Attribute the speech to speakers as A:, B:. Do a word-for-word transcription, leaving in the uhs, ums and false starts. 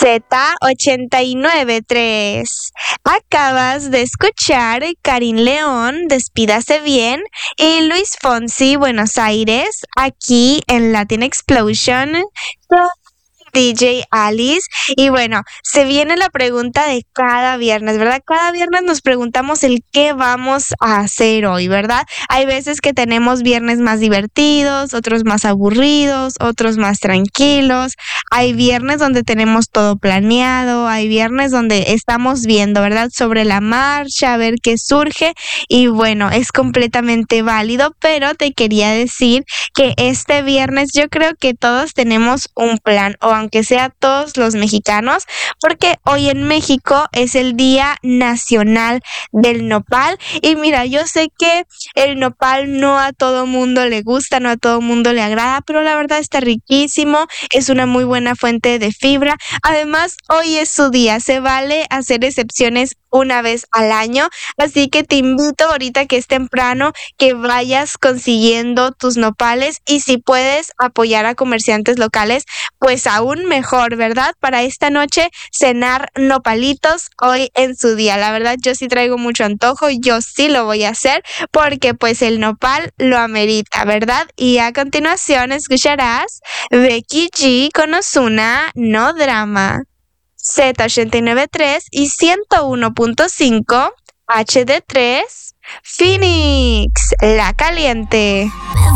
A: ochenta y nueve tres. Acabas de escuchar Karin León, Despídase Bien, y Luis Fonsi, Buenos Aires, aquí en Latin Explosion. D J Alice. Y bueno, se viene la pregunta de cada viernes, ¿verdad? Cada viernes nos preguntamos el qué vamos a hacer hoy, ¿verdad? Hay veces que tenemos viernes más divertidos, otros más aburridos, otros más tranquilos. Hay viernes donde tenemos todo planeado, hay viernes donde estamos viendo, ¿verdad? Sobre la marcha, a ver qué surge. Y bueno, es completamente válido, pero te quería decir que este viernes yo creo que todos tenemos un plan, o aunque sea todos los mexicanos, porque hoy en México es el Día Nacional del Nopal. Y mira, yo sé que el nopal no a todo mundo le gusta, no a todo mundo le agrada, pero la verdad está riquísimo, es una muy buena fuente de fibra. Además, hoy es su día, se vale hacer excepciones una vez al año, así que te invito ahorita que es temprano que vayas consiguiendo tus nopales, y si puedes apoyar a comerciantes locales, pues aún mejor, ¿verdad? Para esta noche cenar nopalitos hoy en su día. La verdad yo sí traigo mucho antojo, yo sí lo voy a hacer porque pues el nopal lo amerita, ¿verdad? Y a continuación escucharás Becky G con Ozuna, No Drama. Z ochenta y nueve tres y ciento uno punto cinco H D tres Phoenix, La Caliente.